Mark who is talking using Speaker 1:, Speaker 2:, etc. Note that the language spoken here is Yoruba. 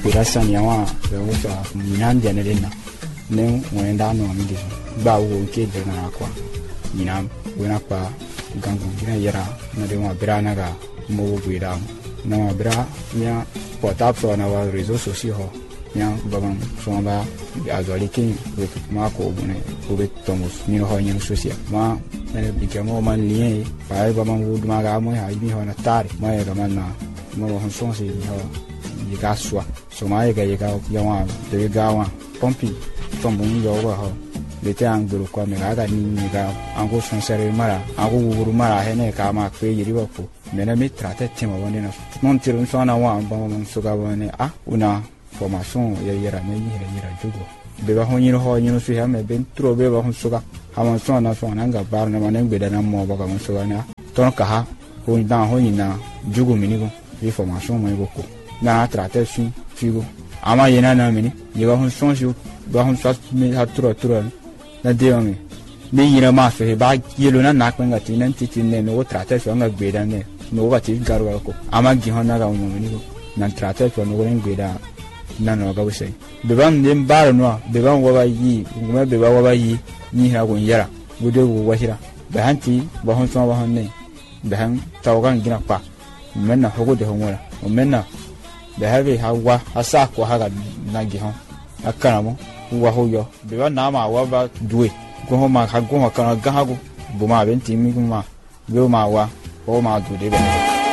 Speaker 1: birasa nyawa bewofa minande ne dena ne wenda no mi diso ba wo ke de na kwa minam wona kwa gangu gina yara na de wa birana ga mo buida na wa bira nya potap so na wa réseaux sociaux ho nya babam so ba azaliki ma ko bune ko be tomos ni ho ni social ma ene bigamo man lien ba babam wo ma ga mo ha mi ho na tare ma ga man na mo ho so se ni ho yi ga swa so ma ga yawa de ga wa pompi tombo ni yo ba ho le te angolo kwa me ga ni ga ango son sere mara ango wuru mara he ne ka ma pe yiri ba ko me na mi trate tema woni na non tiro so na wa ba mo so ga woni una formation yera me yera jugo be ba honyi no honyi no so ya me ben tro be ba hon so ga ha mo so na nga bar na manen gbe da na mo ba ga mo so ga na ton ka ha ko dan honyi na jugo mi ni go bi formation mo go ko na trate su figo ama yena na mi ni ye ba hon so ju ba hon so mi ha tro na de mi ni yina ma so he ba yelo na na kwenga ti nan ti ne no trate so nga gbe da ne no ba ti garu ko ama gi hon na ga mo ni go na trate so no go ngbe da na no ga wose be bam dem baro no be bam wa ba yi nguma be ba wa ba yi ni ha go yara gude go wa hira be hanti ba hon so ba hon ne be han tawgan gina pa menna hogo de hon wala menna be have ha wa asa ko ha ga na gi hon akara mo wa ho yo be ba na ma wa ba duwe go ho ma ha go ma kana ga ha go bu ma ben ti mi ma go ma wa o ma du de be